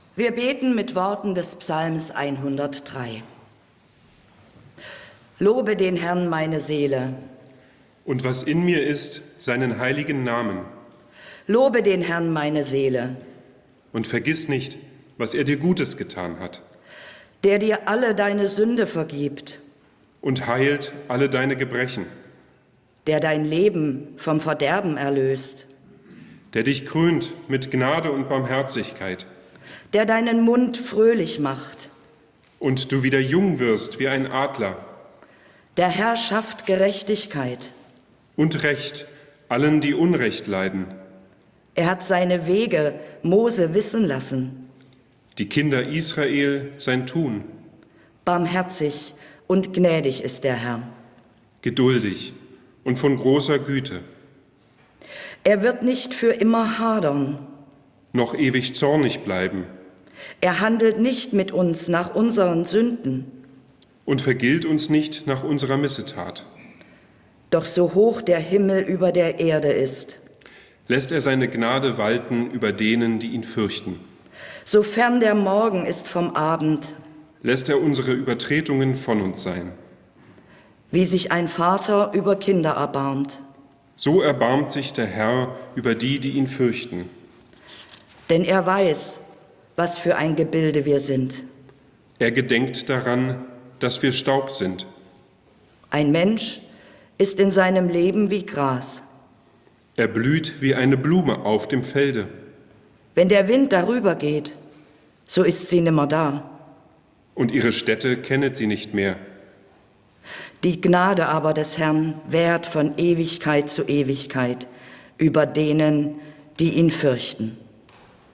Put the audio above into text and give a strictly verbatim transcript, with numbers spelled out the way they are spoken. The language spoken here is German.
Wir beten mit Worten des Psalms hundertdrei. Lobe den Herrn, meine Seele. Und was in mir ist, seinen heiligen Namen. Lobe den Herrn, meine Seele. Und vergiss nicht, was er dir Gutes getan hat. Der dir alle deine Sünde vergibt. Und heilt alle deine Gebrechen. Der dein Leben vom Verderben erlöst. Der dich krönt mit Gnade und Barmherzigkeit. Der deinen Mund fröhlich macht. Und du wieder jung wirst wie ein Adler. Der Herr schafft Gerechtigkeit. Und Recht allen, die Unrecht leiden. Er hat seine Wege Mose wissen lassen. Die Kinder Israel sein Tun. Barmherzig und gnädig ist der Herr. Geduldig und von großer Güte. Er wird nicht für immer hadern. Noch ewig zornig bleiben. Er handelt nicht mit uns nach unseren Sünden. Und vergilt uns nicht nach unserer Missetat. Doch so hoch der Himmel über der Erde ist, lässt er seine Gnade walten über denen, die ihn fürchten. So fern der Morgen ist vom Abend, lässt er unsere Übertretungen von uns sein. Wie sich ein Vater über Kinder erbarmt. So erbarmt sich der Herr über die, die ihn fürchten. Denn er weiß, was für ein Gebilde wir sind. Er gedenkt daran, dass wir Staub sind. Ein Mensch ist in seinem Leben wie Gras. Er blüht wie eine Blume auf dem Felde. Wenn der Wind darüber geht, so ist sie nimmer da. Und ihre Stätte kennet sie nicht mehr. Die Gnade aber des Herrn währt von Ewigkeit zu Ewigkeit über denen, die ihn fürchten.